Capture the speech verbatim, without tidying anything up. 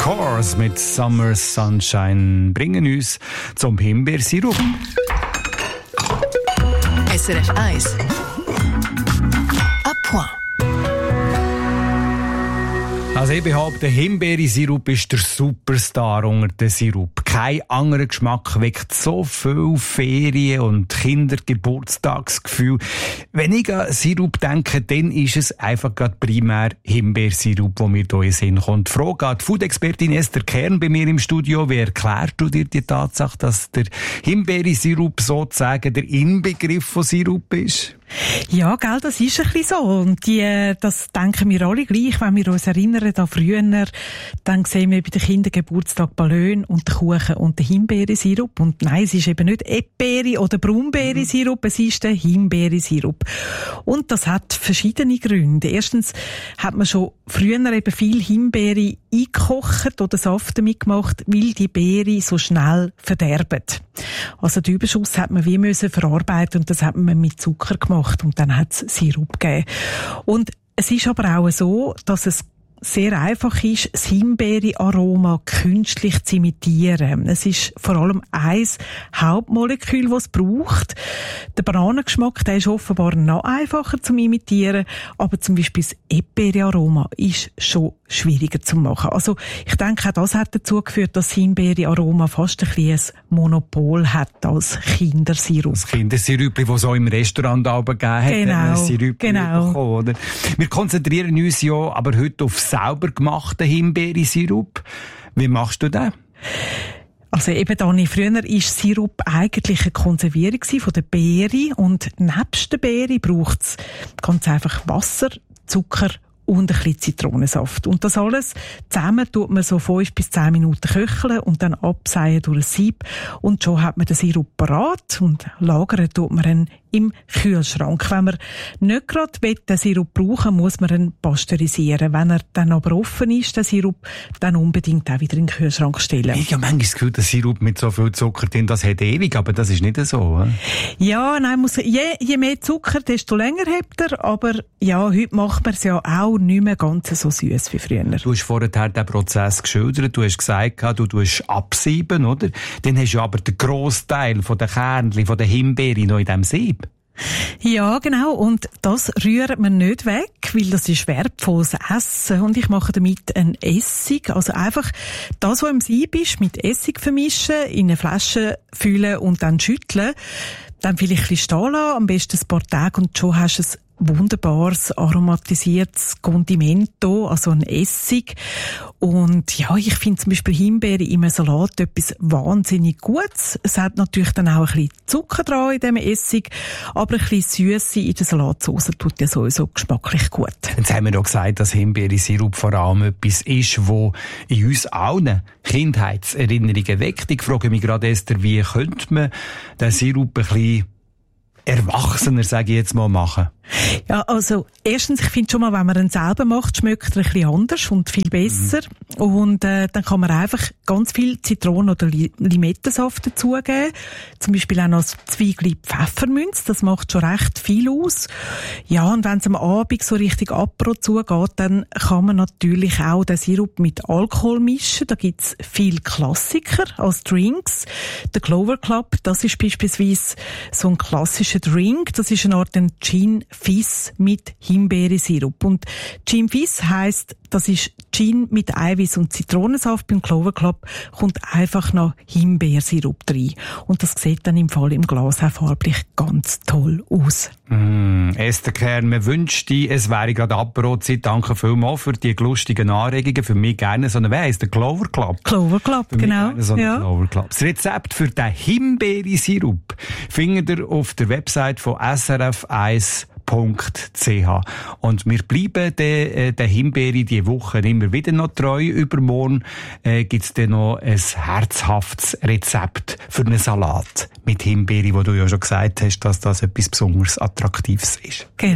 Course mit Summer Sunshine bringen uns zum Himbeersirup. S R F eins. À point. Also ich behaupte, Himbeersirup ist der Superstar unter den Sirup. Kein anderer Geschmack weckt so viel Ferien- und Kindergeburtstagsgefühl. Wenn ich an Sirup denke, dann ist es einfach gerade primär Himbeersirup, wo mir hier in den Sinn kommt. Die Frage an die Food-Expertin Esther Kern bei mir im Studio. Wie erklärst du dir die Tatsache, dass der Himbeersirup sozusagen der Inbegriff von Sirup ist? Ja, gell, das ist ein bisschen so. Und die, das denken wir alle gleich, wenn wir uns erinnern an früher. Dann sehen wir bei den Kindergeburtstag Ballon und den Kuchen und den Himbeersirup. Und nein, es ist eben nicht Erdbeere oder Brombeersirup, es ist der Himbeersirup. Und das hat verschiedene Gründe. Erstens hat man schon früher eben viel Himbeere eingekocht oder Saft damit gemacht, weil die Beere so schnell verderben. Also den Überschuss hat man wie müssen verarbeiten und das hat man mit Zucker gemacht und dann hat es Sirup gegeben. Und es ist aber auch so, dass es sehr einfach ist, das Himbeere-Aroma künstlich zu imitieren. Es ist vor allem ein Hauptmolekül, das es braucht. Der Bananengeschmack, der ist offenbar noch einfacher zu imitieren, aber zum Beispiel das Erdbeere-Aroma ist schon schwieriger zu machen. Also ich denke, auch das hat dazu geführt, dass das Himbeere-Aroma fast ein bisschen ein Monopol hat als Kindersirup. Das Kindersirup, das es auch im Restaurant gegeben hat, genau, Sirup genau. bekommen, oder? Wir konzentrieren uns ja aber heute auf selber gemachten Himbeersirup. Wie machst du das? Also eben, Dani, früher war Sirup eigentlich eine Konservierung von der Beere und nebst der Beere braucht es ganz einfach Wasser, Zucker und ein bisschen Zitronensaft. Und das alles zusammen tut man so fünf bis zehn Minuten köcheln und dann abseihen durch ein Sieb. Und schon hat man den Sirup parat und lagern tut man ihn im Kühlschrank. Wenn man nicht gerade den Sirup brauchen will, muss man ihn pasteurisieren. Wenn er dann aber offen ist, der Sirup, dann unbedingt auch wieder in den Kühlschrank stellen. Ich habe manchmal das Gefühl, der Sirup mit so viel Zucker drin, das hat ewig, aber das ist nicht so. Oder? Ja, nein, muss, je, je mehr Zucker, desto länger habt er. Aber ja, heute macht man es ja auch nicht mehr ganz so süß wie früher. Du hast vorher den Prozess geschildert, du hast gesagt, du tust absieben, oder? Dann hast du aber den Grossteil von den Kernchen, von den Himbeeren noch in diesem Sieb. Ja, genau. Und das rührt man nicht weg, weil das ist wertvolles Essen. Und ich mache damit einen Essig. Also einfach das, was im Sieb ist, mit Essig vermischen, in eine Flasche füllen und dann schütteln. Dann vielleicht ein bisschen stehen lassen, am besten ein paar Tage und schon hast du ein wunderbares aromatisiertes Condimento, also ein Essig. Und ja, ich finde zum Beispiel Himbeere im Salat etwas wahnsinnig Gutes. Es hat natürlich dann auch ein bisschen Zucker dran in diesem Essig, aber ein bisschen Süße in der Salatsauce tut ja sowieso geschmacklich gut. Jetzt haben wir doch gesagt, dass Himbeersirup vor allem etwas ist, das in uns allen Kindheitserinnerungen weckt. Ich frage mich gerade, Esther, wie könnte man den Sirup ein bisschen erwachsener, sage ich jetzt mal, machen? Ja, also erstens, ich finde schon mal, wenn man ihn selber macht, schmeckt er ein bisschen anders und viel besser. Mhm. Und äh, dann kann man einfach ganz viel Zitronen- oder Limettensaft dazugeben. Zum Beispiel auch noch Zwiebeln Pfefferminz, das macht schon recht viel aus. Ja, und wenn es am Abend so richtig Apero zugeht, dann kann man natürlich auch den Sirup mit Alkohol mischen. Da gibt's viel Klassiker als Drinks. Der Clover Club, das ist beispielsweise so ein klassischer Drink. Das ist eine Art ein Gin Fizz mit Himbeersirup. Und Gin Fizz heisst, das ist Gin mit Eiweiß und Zitronensaft. Beim Clover Club kommt einfach noch Himbeersirup rein. Und das sieht dann im Fall im Glas auch farblich ganz toll aus. Mm, Esther Kern, man wünscht dir, es wäre gerade Apero-Zeit. Danke vielmals für die lustigen Anregungen. Für mich gerne so eine, wer heisst der Clover Club? Clover Club, für genau. So ja. Clover Club. Das Rezept für den Himbeersirup findet ihr auf der Website von S R F eins punkt c h. Und wir bleiben der de Himbeere diese Woche immer wieder noch treu. Übermorgen äh, gibt's dann noch ein herzhaftes Rezept für einen Salat mit Himbeere, wo du ja schon gesagt hast, dass das etwas besonders Attraktives ist. Genau.